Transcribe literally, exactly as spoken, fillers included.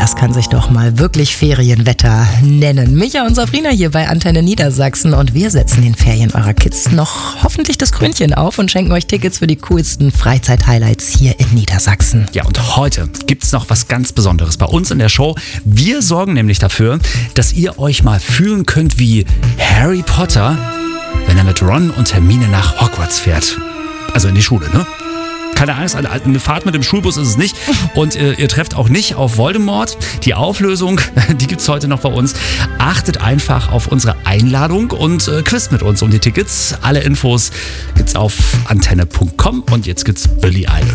das kann sich doch mal wirklich Ferienwetter nennen. Micha und Sabrina hier bei Antenne Niedersachsen und wir setzen den Ferien eurer Kids noch hoffentlich das Krönchen auf und schenken euch Tickets für die coolsten Freizeit-Highlights hier in Niedersachsen. Ja, und heute gibt's noch was ganz Besonderes bei uns in der Show. Wir sorgen nämlich dafür, dass ihr euch mal fühlen könnt wie Harry Potter, wenn er mit Ron und Hermine nach Hogwarts fährt. Also in die Schule, ne? Keine Angst, eine Fahrt mit dem Schulbus ist es nicht. Und äh, ihr trefft auch nicht auf Voldemort. Die Auflösung, die gibt's heute noch bei uns. Achtet einfach auf unsere Einladung und äh, quizt mit uns um die Tickets. Alle Infos gibt's auf antenne punkt com und jetzt gibt's Billie Eilish.